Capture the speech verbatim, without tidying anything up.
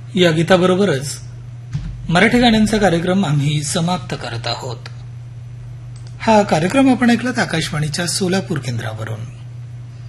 या गीताबरोबरच मराठी गाण्यांचा कार्यक्रम आम्ही समाप्त करत आहोत. हा कार्यक्रम आपण ऐकलात आकाशवाणीच्या सोलापूर केंद्रावरून.